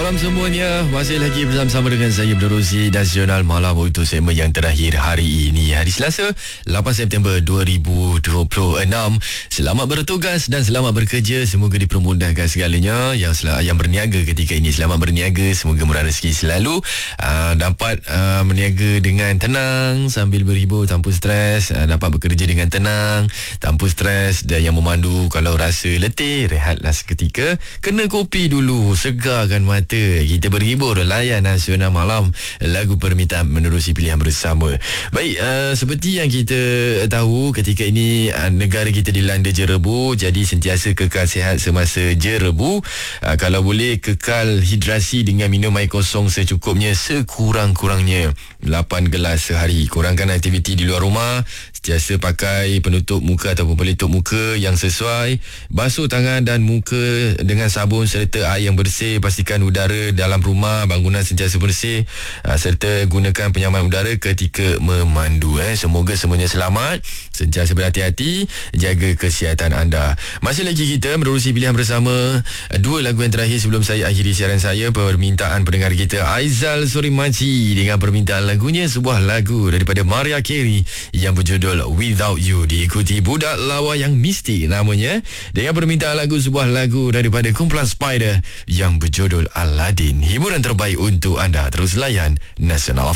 malam semuanya. Masih lagi bersama dengan saya Berterusi Nasional Malam untuk segmen yang terakhir hari ini, hari Selasa 8 September 2026. Selamat bertugas dan selamat bekerja. Semoga dipermudahkan segalanya. Yang berniaga ketika ini, selamat berniaga. Semoga murah rezeki selalu, dapat berniaga dengan tenang sambil berhibur tanpa stres, dapat bekerja dengan tenang tanpa stres. Dan yang memandu, kalau rasa letih, rehatlah seketika, kena kopi dulu, segarkan mata, kita berhibur, layan Nasional Malam, lagu permintaan menerusi pilihan bersama. Baik, seperti yang kita tahu, ketika ini negara kita dilanda jerebu, jadi sentiasa kekal sihat semasa jerebu. Kalau boleh, kekal hidrasi dengan minum air kosong secukupnya, sekurang-kurangnya 8 gelas sehari. Kurangkan aktiviti di luar rumah, sentiasa pakai penutup muka ataupun pelitup muka yang sesuai, basuh tangan dan muka dengan sabun serta air yang bersih. Pastikan udara dalam rumah, bangunan sentiasa bersih, serta gunakan penyaman udara ketika memandu. Semoga semuanya selamat, sentiasa berhati-hati, jaga kesihatan anda. Masih lagi kita menerusi pilihan bersama. Dua lagu yang terakhir sebelum saya akhiri siaran saya, permintaan pendengar kita Aizal Surimanci dengan permintaan lagunya, sebuah lagu daripada Mariah Carey yang berjudul Without You, diikuti Budak Lawa yang Mistik namanya, dengan permintaan lagu, sebuah lagu daripada kumpulan Spider yang berjudul Aladdin. Hiburan terbaik untuk anda. Terus layan Nasional